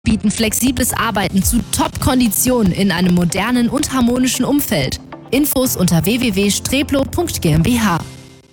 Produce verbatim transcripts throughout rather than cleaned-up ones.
bieten flexibles Arbeiten zu Top-Konditionen in einem modernen und harmonischen Umfeld. Infos unter w w w punkt streblo punkt g m b h.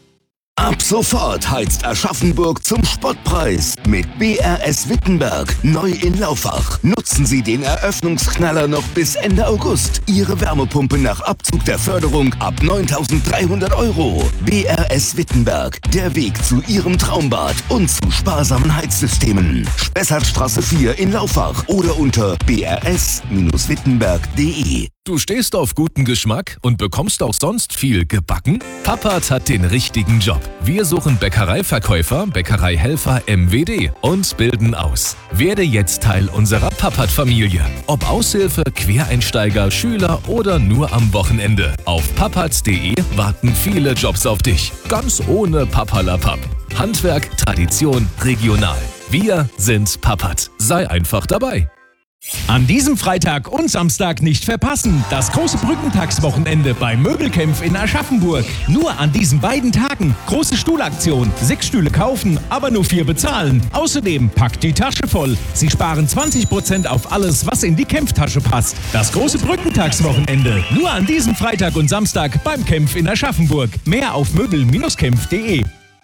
Ab sofort heizt Aschaffenburg zum Spottpreis mit B R S Wittenberg, neu in Laufach. Nutzen Sie den Eröffnungsknaller noch bis Ende August. Ihre Wärmepumpe nach Abzug der Förderung ab neuntausenddreihundert Euro. B R S Wittenberg, der Weg zu Ihrem Traumbad und zu sparsamen Heizsystemen. Spessartstraße vier in Laufach oder unter b r s Bindestrich wittenberg punkt d e. Du stehst auf guten Geschmack und bekommst auch sonst viel gebacken? Papert hat den richtigen Job. Wir suchen Bäckereiverkäufer, Bäckereihelfer M W D und bilden aus. Werde jetzt Teil unserer Papert-Familie. Ob Aushilfe, Quereinsteiger, Schüler oder nur am Wochenende. Auf papert punkt d e warten viele Jobs auf dich. Ganz ohne Papperlapapp. Handwerk, Tradition, regional. Wir sind Papert. Sei einfach dabei. An diesem Freitag und Samstag nicht verpassen. Das große Brückentagswochenende bei Möbelkämpf in Aschaffenburg. Nur an diesen beiden Tagen. Große Stuhlaktion. Sechs Stühle kaufen, aber nur vier bezahlen. Außerdem packt die Tasche voll. Sie sparen zwanzig Prozent auf alles, was in die Kämpftasche passt. Das große Brückentagswochenende. Nur an diesem Freitag und Samstag beim Kämpf in Aschaffenburg. Mehr auf möbel Bindestrich kämpf punkt d e.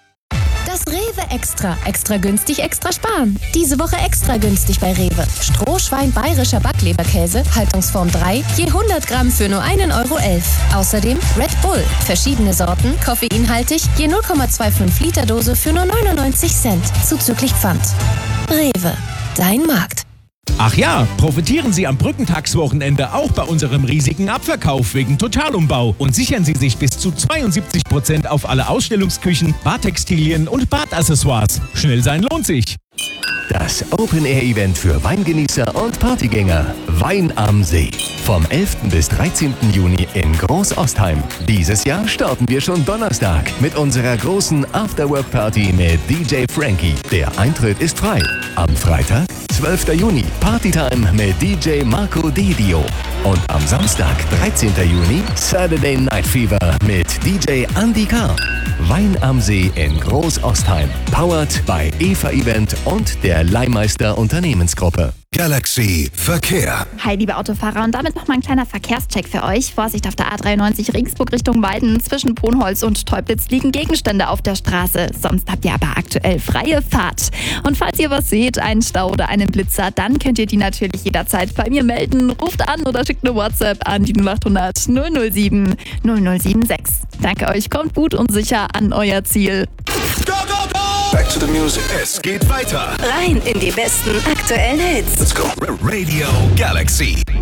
Das Rewe Extra. Extra günstig, extra sparen. Diese Woche extra günstig bei Rewe. Strohschwein bayerischer Backleberkäse, Haltungsform drei, je hundert Gramm für nur einen Euro elf. Außerdem Red Bull. Verschiedene Sorten, koffeinhaltig, je null Komma fünfundzwanzig Liter Dose für nur neunundneunzig Cent. Zuzüglich Pfand. Rewe. Dein Markt. Ach ja, profitieren Sie am Brückentagswochenende auch bei unserem riesigen Abverkauf wegen Totalumbau und sichern Sie sich bis zu zweiundsiebzig Prozent auf alle Ausstellungsküchen, Badtextilien und Badaccessoires. Schnell sein lohnt sich. Das Open-Air-Event für Weingenießer und Partygänger. Wein am See. Vom elften bis dreizehnten Juni in Großostheim. Dieses Jahr starten wir schon Donnerstag mit unserer großen Afterwork-Party mit D J Frankie. Der Eintritt ist frei. Am Freitag, zwölften Juni, Partytime mit D J Marco Dedio. Und am Samstag, dreizehnten Juni, Saturday Night Fever mit D J Andy K. Wein am See in Großostheim. Powered by Eva Event und der Leihmeister Unternehmensgruppe. Galaxy Verkehr. Hi, liebe Autofahrer, und damit noch mal ein kleiner Verkehrscheck für euch. Vorsicht auf der A dreiundneunzig Regensburg Richtung Weiden. Zwischen Ponholz und Teublitz liegen Gegenstände auf der Straße. Sonst habt ihr aber aktuell freie Fahrt. Und falls ihr was seht, einen Stau oder einen Blitzer, dann könnt ihr die natürlich jederzeit bei mir melden. Ruft an oder schickt eine WhatsApp an die null acht hundert null null sieben null null sieben sechs. Danke euch, kommt gut und sicher an euer Ziel. Go, go, go! Back to the music. Es geht weiter. Rein in die besten aktuellen Hits. Let's go. Radio Galaxy.